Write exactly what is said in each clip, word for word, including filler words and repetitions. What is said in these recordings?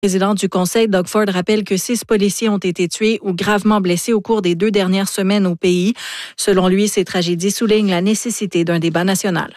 Le président du Conseil, Doug Ford, rappelle que six policiers ont été tués ou gravement blessés au cours des deux dernières semaines au pays. Selon lui, ces tragédies soulignent la nécessité d'un débat national.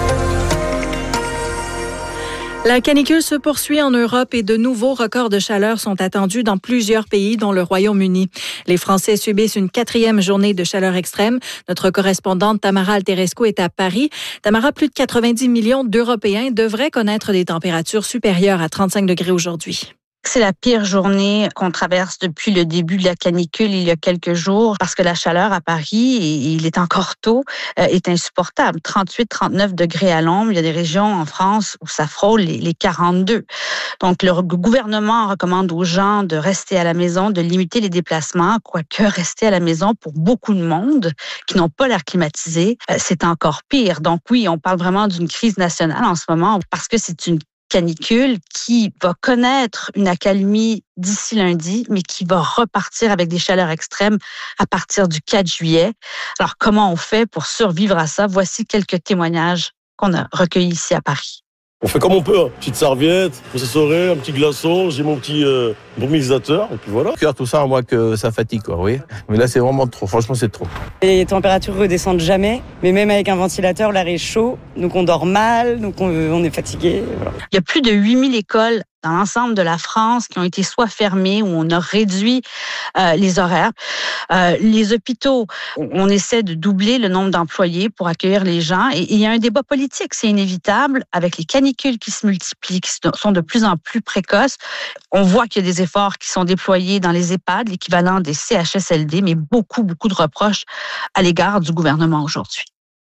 La canicule se poursuit en Europe et de nouveaux records de chaleur sont attendus dans plusieurs pays, dont le Royaume-Uni. Les Français subissent une quatrième journée de chaleur extrême. Notre correspondante Tamara Alterescu est à Paris. Tamara, plus de quatre-vingt-dix millions d'Européens devraient connaître des températures supérieures à trente-cinq degrés aujourd'hui. C'est la pire journée qu'on traverse depuis le début de la canicule il y a quelques jours parce que la chaleur à Paris, et il est encore tôt, est insupportable. trente-huit, trente-neuf degrés à l'ombre. Il y a des régions en France où ça frôle les quarante-deux. Donc, le gouvernement recommande aux gens de rester à la maison, de limiter les déplacements, quoique rester à la maison pour beaucoup de monde qui n'ont pas l'air climatisé, c'est encore pire. Donc oui, on parle vraiment d'une crise nationale en ce moment parce que c'est une canicule qui va connaître une accalmie d'ici lundi, mais qui va repartir avec des chaleurs extrêmes à partir du quatre juillet. Alors, comment on fait pour survivre à ça? Voici quelques témoignages qu'on a recueillis ici à Paris. On fait comme on peut, hein. Petite serviette, processoré, un petit glaçon, j'ai mon petit euh, brumisateur, et puis voilà. Cœur, tout ça, à moins que ça fatigue, quoi, oui. Mais là, c'est vraiment trop, franchement, c'est trop. Les températures redescendent jamais, mais même avec un ventilateur, l'air est chaud, donc on dort mal, donc on, on est fatigué. Voilà. Il y a plus de huit mille écoles dans l'ensemble de la France qui ont été soit fermées ou on a réduit euh, les horaires. Euh, les hôpitaux, on essaie de doubler le nombre d'employés pour accueillir les gens. Et, et il y a un débat politique, c'est inévitable, avec les canicules qui se multiplient, qui sont de plus en plus précoces. On voit qu'il y a des efforts qui sont déployés dans les EHPAD, l'équivalent des C H S L D, mais beaucoup, beaucoup de reproches à l'égard du gouvernement aujourd'hui.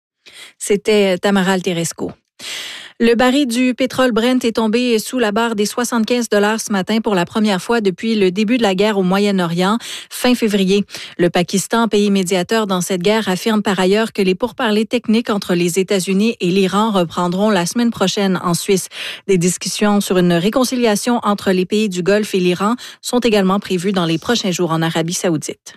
C'était Tamara Alterescu. Le baril du pétrole Brent est tombé sous la barre des soixante-quinze dollars ce matin pour la première fois depuis le début de la guerre au Moyen-Orient, fin février. Le Pakistan, pays médiateur dans cette guerre, affirme par ailleurs que les pourparlers techniques entre les États-Unis et l'Iran reprendront la semaine prochaine en Suisse. Des discussions sur une réconciliation entre les pays du Golfe et l'Iran sont également prévues dans les prochains jours en Arabie saoudite.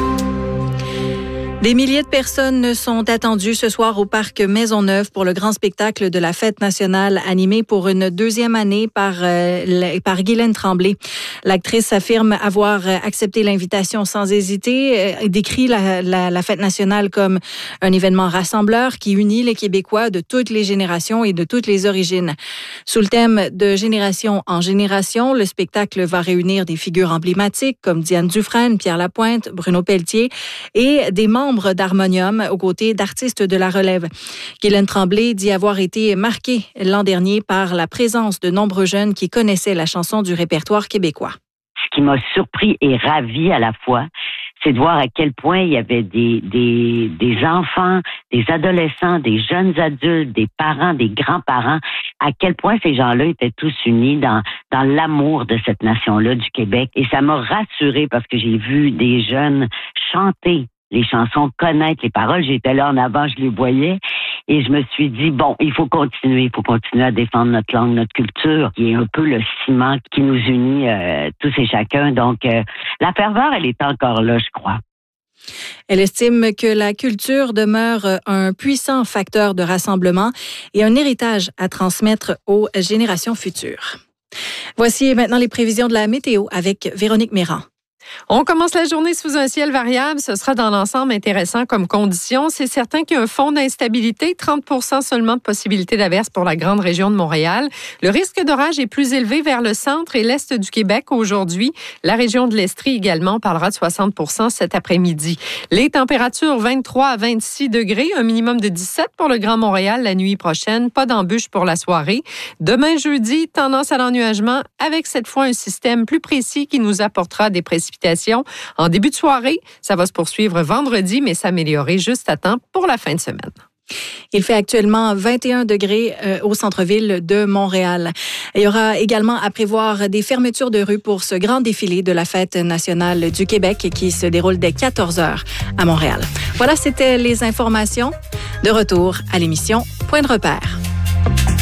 Des milliers de personnes sont attendues ce soir au parc Maisonneuve pour le grand spectacle de la Fête nationale animé pour une deuxième année par, euh, par Guylaine Tremblay. L'actrice affirme avoir accepté l'invitation sans hésiter et décrit la, la, la Fête nationale comme un événement rassembleur qui unit les Québécois de toutes les générations et de toutes les origines. Sous le thème de génération en génération, le spectacle va réunir des figures emblématiques comme Diane Dufresne, Pierre Lapointe, Bruno Pelletier et des membres d'Harmonium aux côtés d'artistes de la relève. Guylaine Tremblay dit avoir été marquée l'an dernier par la présence de nombreux jeunes qui connaissaient la chanson du répertoire québécois. Ce qui m'a surpris et ravi à la fois, c'est de voir à quel point il y avait des, des, des enfants, des adolescents, des jeunes adultes, des parents, des grands-parents, à quel point ces gens-là étaient tous unis dans, dans l'amour de cette nation-là, du Québec. Et ça m'a rassurée parce que j'ai vu des jeunes chanter les chansons, connaître les paroles. J'étais là en avant, je les voyais et je me suis dit, bon, il faut continuer, il faut continuer à défendre notre langue, notre culture, qui est un peu le ciment qui nous unit euh, tous et chacun. Donc, euh, la ferveur, elle est encore là, je crois. Elle estime que la culture demeure un puissant facteur de rassemblement et un héritage à transmettre aux générations futures. Voici maintenant les prévisions de la météo avec Véronique Méran. On commence la journée sous un ciel variable. Ce sera dans l'ensemble intéressant comme condition. C'est certain qu'il y a un fond d'instabilité, trente pour cent seulement de possibilité d'averse pour la grande région de Montréal. Le risque d'orage est plus élevé vers le centre et l'est du Québec aujourd'hui. La région de l'Estrie également parlera de soixante pour cent cet après-midi. Les températures vingt-trois à vingt-six degrés, un minimum de dix-sept pour le Grand Montréal la nuit prochaine. Pas d'embûches pour la soirée. Demain jeudi, tendance à l'ennuagement avec cette fois un système plus précis qui nous apportera des précipitations en début de soirée. Ça va se poursuivre vendredi, mais s'améliorer juste à temps pour la fin de semaine. Il fait actuellement vingt et un degrés euh, au centre-ville de Montréal. Il y aura également à prévoir des fermetures de rue pour ce grand défilé de la Fête nationale du Québec qui se déroule dès quatorze heures à Montréal. Voilà, c'était les informations. De retour à l'émission Point de repère.